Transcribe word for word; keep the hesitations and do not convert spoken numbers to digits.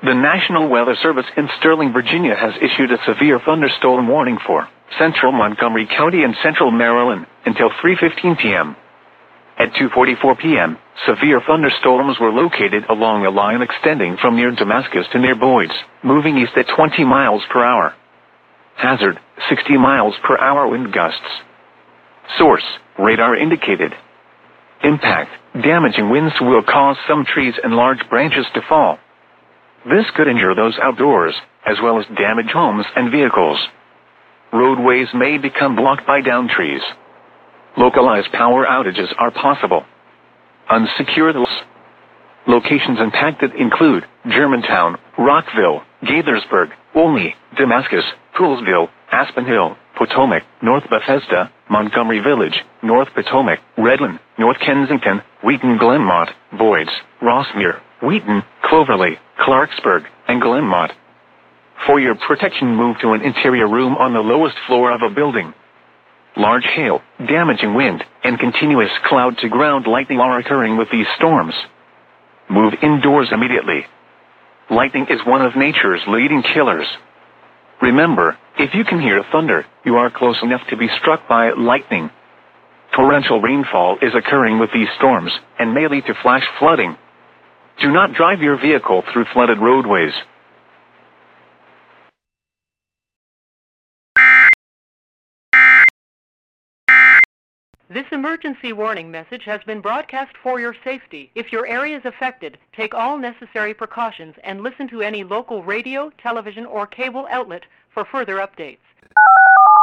The National Weather Service in Sterling, Virginia has issued a severe thunderstorm warning for central Montgomery County and central Maryland until three fifteen p.m. At two forty-four p.m., severe thunderstorms were located along a line extending from near Damascus to near Boyd's, moving east at twenty miles per hour. Hazard, sixty miles per hour wind gusts. Source, radar indicated. Impact, damaging winds will cause some trees and large branches to fall. This could injure those outdoors, as well as damage homes and vehicles. Roadways may become blocked by downed trees. Localized power outages are possible. Unsecured locations impacted include Germantown, Rockville, Gaithersburg, Olney, Damascus, Poolesville, Aspen Hill, Potomac, North Bethesda, Montgomery Village, North Potomac, Redland, North Kensington, Wheaton Glenmont, Boyds, Rossmere, Wheaton, Cloverly, Clarksburg, and Glenmont. For your protection, move to an interior room on the lowest floor of a building. Large hail, damaging wind, and continuous cloud-to-ground lightning are occurring with these storms. Move indoors immediately. Lightning is one of nature's leading killers. Remember, if you can hear thunder, you are close enough to be struck by lightning. Torrential rainfall is occurring with these storms and may lead to flash flooding. Do not drive your vehicle through flooded roadways. This emergency warning message has been broadcast for your safety. If your area is affected, take all necessary precautions and listen to any local radio, television, or cable outlet for further updates.